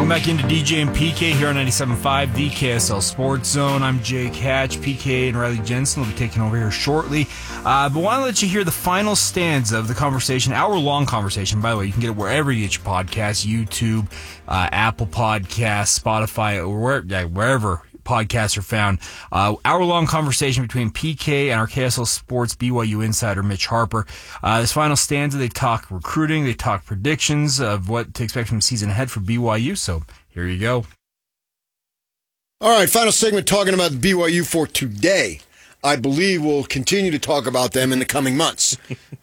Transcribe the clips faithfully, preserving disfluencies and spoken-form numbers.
Welcome back into D J and P K here on ninety-seven point five, the K S L Sports Zone. I'm Jake Hatch. P K and Riley Jensen will be taking over here shortly. Uh, but want to let you hear the final stanza of the conversation, hour-long conversation. By the way, you can get it wherever you get your podcasts, YouTube, uh, Apple Podcasts, Spotify, or where, yeah, wherever podcasts are found. Uh, hour-long conversation between P K and our K S L Sports B Y U insider, Mitch Harper. Uh, this final stanza, they talk recruiting, they talk predictions of what to expect from the season ahead for B Y U. So here you go. All right, final segment talking about B Y U for today. I believe we'll continue to talk about them in the coming months.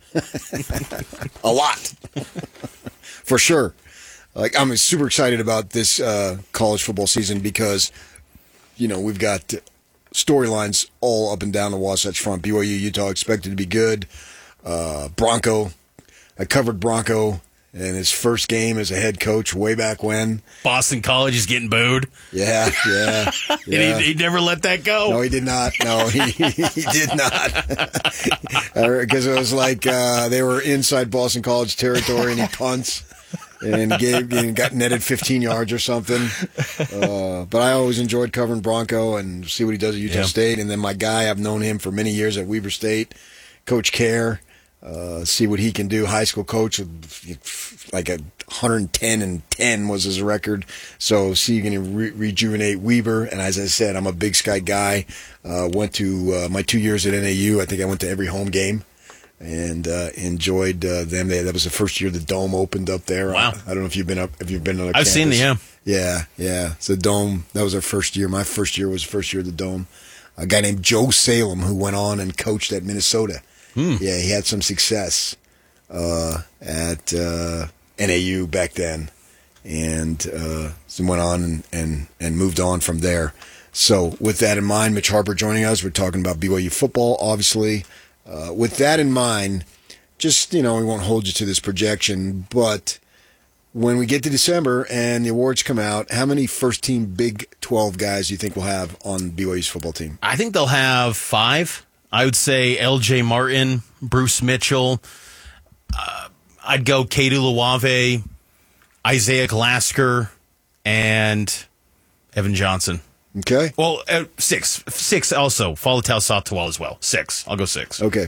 A lot. For sure. Like, I'm super excited about this uh, college football season because, you know, we've got storylines all up and down the Wasatch Front. B Y U, Utah expected to be good. Uh, Bronco. I covered Bronco in his first game as a head coach way back when. Boston College is getting booed. Yeah, yeah. yeah. And he, he never let that go. No, he did not. No, he, he did not. Because it was like uh, they were inside Boston College territory and he punts. And gave and got netted fifteen yards or something. Uh, but I always enjoyed covering Bronco and see what he does at Utah yeah. State. And then my guy, I've known him for many years at Weber State, Coach Kerr. Uh, see what he can do. High school coach, like a one hundred ten and ten was his record. So see, you can re- rejuvenate Weber. And as I said, I'm a Big Sky guy. Uh, went to uh, my two years at N A U. I think I went to every home game. And uh, enjoyed uh, them. They, that was the first year the Dome opened up there. Wow! I, I don't know if you've been up. Have you been on? I've campus? seen the yeah. Yeah, yeah. So Dome. That was our first year. My first year was the first year of the Dome. A guy named Joe Salem who went on and coached at Minnesota. Hmm. Yeah, he had some success uh, at uh, N A U back then, and uh, so went on and, and and moved on from there. So with that in mind, Mitch Harper joining us. We're talking about B Y U football, obviously. Uh, with that in mind, just, you know, we won't hold you to this projection, but when we get to December and the awards come out, how many first-team Big twelve guys do you think we'll have on B Y U's football team? I think they'll have five. I would say L J Martin, Bruce Mitchell. Uh, I'd go Kedu Luave, Isaiah Glasgow, and Evan Johnson. Okay. Well, uh, six. Six also. Falatau Satawal as well. Six. I'll go six. Okay.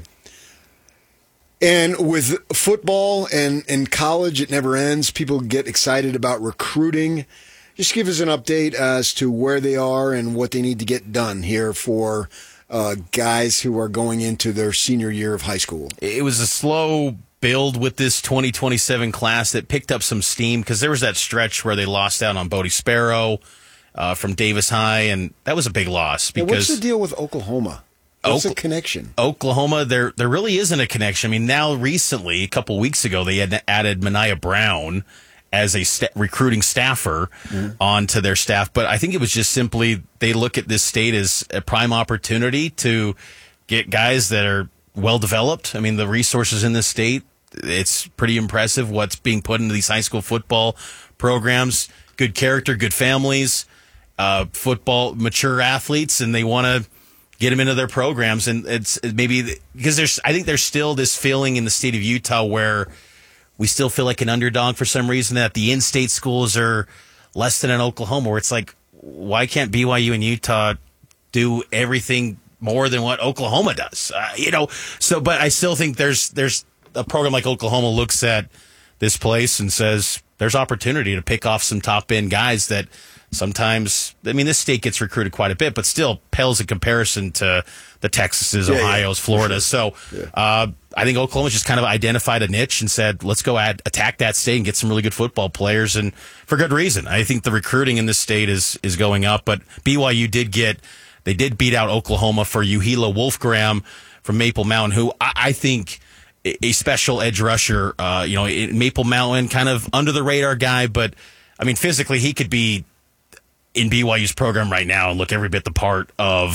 And with football and, and college, it never ends. People get excited about recruiting. Just give us an update as to where they are and what they need to get done here for uh, guys who are going into their senior year of high school. It was a slow build with this twenty twenty-seven class that picked up some steam because there was that stretch where they lost out on Bodie Sparrow. Uh, from Davis High, and that was a big loss. Because yeah, what's the deal with Oklahoma? What's Oka- the connection? Oklahoma, there there really isn't a connection. I mean, now recently, a couple weeks ago, they had added Mania Brown as a st- recruiting staffer mm-hmm. onto their staff, but I think it was just simply they look at this state as a prime opportunity to get guys that are well developed. I mean, the resources in this state, it's pretty impressive what's being put into these high school football programs. Good character, good families. Uh, football, mature athletes, and they want to get them into their programs. And it's maybe because there's, I think there's still this feeling in the state of Utah where we still feel like an underdog for some reason, that the in-state schools are less than in Oklahoma, where it's like, why can't B Y U and Utah do everything more than what Oklahoma does? Uh, you know, so, but I still think there's, there's a program like Oklahoma looks at this place and says there's opportunity to pick off some top end guys that sometimes, I mean, this state gets recruited quite a bit, but still pales in comparison to the Texases, yeah, Ohio's, yeah, Florida's. Sure. So yeah. uh, I think Oklahoma's just kind of identified a niche and said, let's go add, attack that state and get some really good football players, and for good reason. I think the recruiting in this state is is going up, but B Y U did get, they did beat out Oklahoma for Uhila Wolfgram from Maple Mountain, who I, I think a special edge rusher, uh, you know, Maple Mountain, kind of under the radar guy, but I mean, physically he could be in B Y U's program right now and look every bit the part of